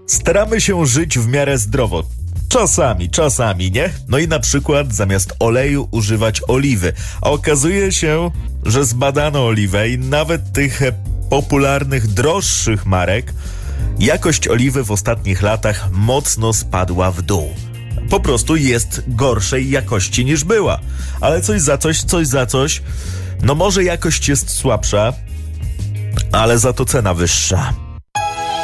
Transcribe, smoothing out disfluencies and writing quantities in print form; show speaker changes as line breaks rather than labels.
Staramy się żyć w miarę zdrowo. Czasami, nie? No i na przykład zamiast oleju używać oliwy. A okazuje się, że zbadano oliwę i nawet tych popularnych, droższych marek, jakość oliwy w ostatnich latach mocno spadła w dół. Po prostu jest gorszej jakości niż była. Ale coś za coś. No może jakość jest słabsza, ale za to cena wyższa.